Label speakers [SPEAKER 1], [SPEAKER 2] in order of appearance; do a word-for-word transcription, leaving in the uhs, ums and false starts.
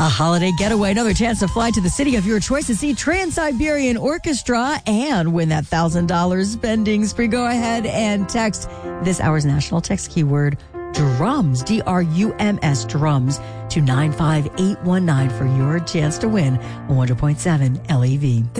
[SPEAKER 1] A holiday getaway, another chance to fly to the city of your choice to see Trans-Siberian Orchestra and win that one thousand dollars spending spree. Go ahead and text this hour's national text keyword drums, D R U M S, drums, to nine five eight one nine for your chance to win one hundred point seven L E V.